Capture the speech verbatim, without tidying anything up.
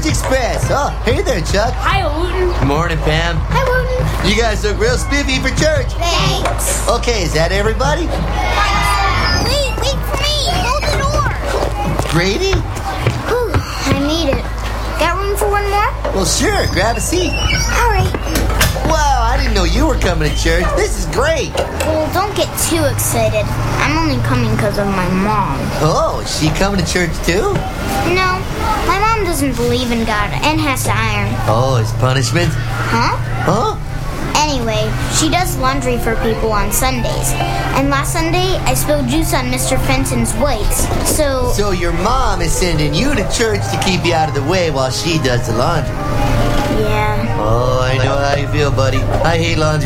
Express. Oh, hey there, Chuck. Hi, Wooten. Morning, Pam. Hi, Wooten. You guys look real spiffy for church. Thanks. Okay, is that everybody? Wait, wait for me. Hold the door. Grady? Whew, I made it. Got room for one more? Well, sure. Grab a seat. All right. Wow, I didn't know you were coming to church. This is great. Well, don't get too excited. I'm only coming because of my mom. Oh, is she coming to church too? No, my mom doesn't believe in God and has to iron. Oh, it's punishment? Huh? Huh? Anyway, she does laundry for people on Sundays. And last Sunday, I spilled juice on Mister Fenton's whites. So... So your mom is sending you to church to keep you out of the way while she does the laundry. Yeah. Oh, I know how you feel, buddy. I hate laundry